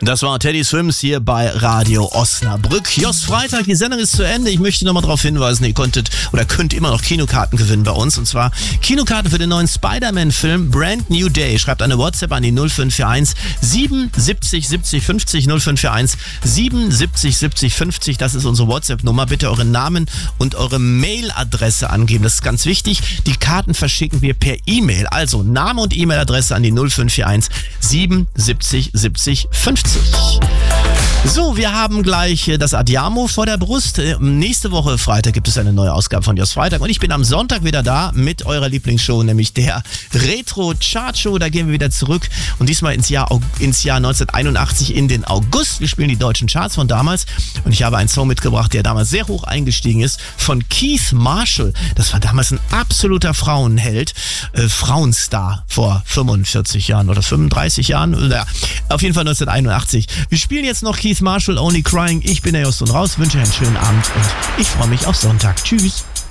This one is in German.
Das war Teddy Swims hier bei Radio Osnabrück. Jos Freitag, die Sendung ist zu Ende. Ich möchte nochmal darauf hinweisen, ihr könnt immer noch Kinokarten gewinnen bei uns. Und zwar Kinokarten für den neuen Spider-Man-Film Brand New Day. Schreibt eine WhatsApp an die 0541 77 70 50 0541 77 70 50. Das ist unsere WhatsApp-Nummer. Bitte euren Namen und eure Mailadresse angeben. Das ist ganz wichtig. Die Karten verschicken wir per E-Mail. Also Name und E-Mail-Adresse an die 0541 77 70 50. So, wir haben gleich das Adjamo vor der Brust. Nächste Woche Freitag gibt es eine neue Ausgabe von Jos Freitag und ich bin am Sonntag wieder da mit eurer Lieblingsshow, nämlich der Retro Chart Show. Da gehen wir wieder zurück und diesmal ins Jahr 1981 in den August. Wir spielen die deutschen Charts von damals und ich habe einen Song mitgebracht, der damals sehr hoch eingestiegen ist, von Keith Marshall. Das war damals ein absoluter Frauenheld, Frauenstar vor 45 Jahren oder 35 Jahren. Ja, auf jeden Fall 1981. Wir spielen jetzt noch Keith Marshall, Only Crying. Ich bin der Just und raus, wünsche einen schönen Abend und ich freue mich auf Sonntag. Tschüss.